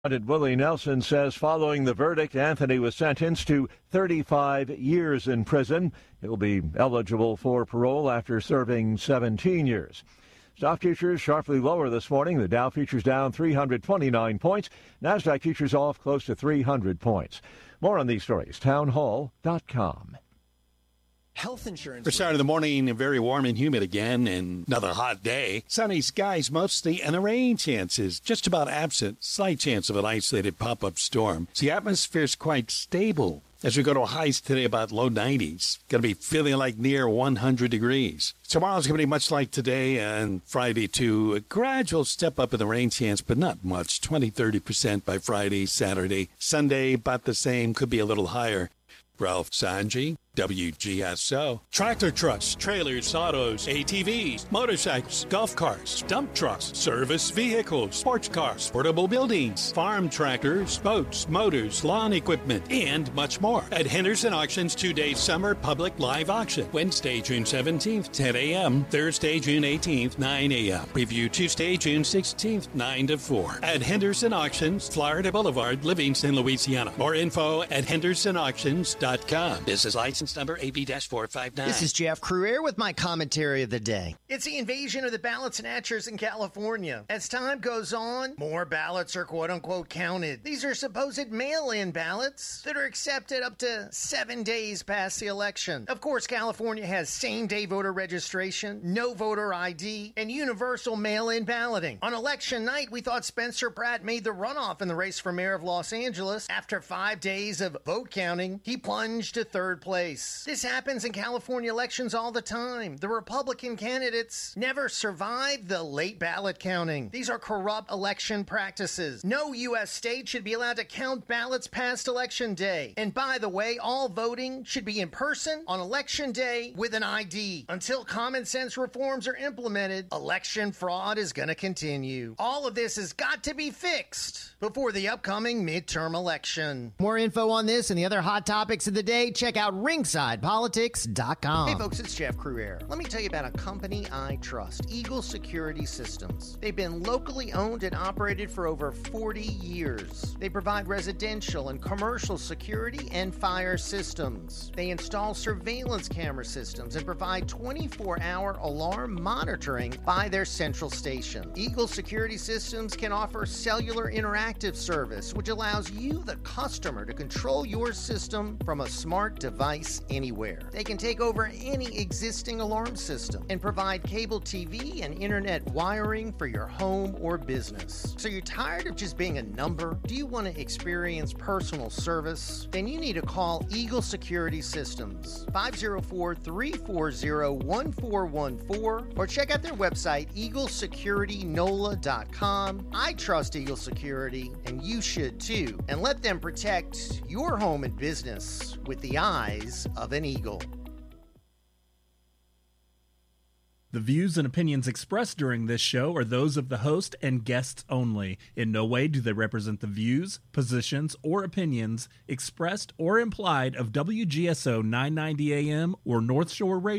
Willie Nelson says following the verdict, Anthony was sentenced to 35 years in prison. He'll be eligible for parole after serving 17 years. Stock futures sharply lower this morning. The Dow futures down 329 points. NASDAQ futures off close to 300 points. More on these stories, townhall.com. Health insurance. For start of the morning, very warm and humid again, and another hot day. Sunny skies mostly, and the rain chances just about absent. Slight chance of an isolated pop-up storm. The atmosphere's quite stable. As we go to highs today about low 90s, going to be feeling like near 100 degrees. Tomorrow's going to be much like today, and Friday too. A gradual step up in the rain chance, but not much. 20-30% by Friday, Saturday. Sunday, about the same, could be a little higher. Ralph Sanji, WGSO. Tractor trucks, trailers, autos, ATVs, motorcycles, golf carts, dump trucks, service vehicles, sports cars, portable buildings, farm tractors, boats, motors, lawn equipment, and much more at Henderson Auctions 2-day summer public live auction. Wednesday, June 17th, 10 a.m. Thursday, June 18th, 9 a.m. Preview Tuesday, June 16th, 9 to 4. At Henderson Auctions, Florida Boulevard, Livingston, Louisiana. More info at hendersonauctions.com. This is license number AB-459. This is Jeff Cruier with my commentary of the day. It's the invasion of the ballot snatchers in California. As time goes on, more ballots are quote-unquote counted. These are supposed mail-in ballots that are accepted up to 7 days past the election. Of course, California has same-day voter registration, no voter ID, and universal mail-in balloting. On election night, we thought Spencer Pratt made the runoff in the race for mayor of Los Angeles. After 5 days of vote counting, he plunged to third place. This happens in California elections all the time. The Republican candidates never survive the late ballot counting. These are corrupt election practices. No U.S. state should be allowed to count ballots past Election Day. And by the way, all voting should be in person on Election Day with an ID. Until common sense reforms are implemented, election fraud is going to continue. All of this has got to be fixed before the upcoming midterm election. More info on this and the other hot topics of the day, check out ringsidepolitics.com. Hey folks, it's Jeff Cruier. Let me tell you about a company I trust, Eagle Security Systems. They've been locally owned and operated for over 40 years. They provide residential and commercial security and fire systems. They install surveillance camera systems and provide 24-hour alarm monitoring by their central station. Eagle Security Systems can offer cellular interactive service, which allows you, the customer, to control your system from a smart device anywhere. They can take over any existing alarm system and provide cable TV and internet wiring for your home or business. So you're tired of just being a number? Do you want to experience personal service? Then you need to call Eagle Security Systems, 504-340-1414, or check out their website, eaglesecuritynola.com. I trust Eagle Security, and you should too. And let them protect your home and business with the eyes of an eagle. The views and opinions expressed during this show are those of the host and guests only. In no way do they represent the views, positions, or opinions expressed or implied of WGSO 990 AM or North Shore Radio.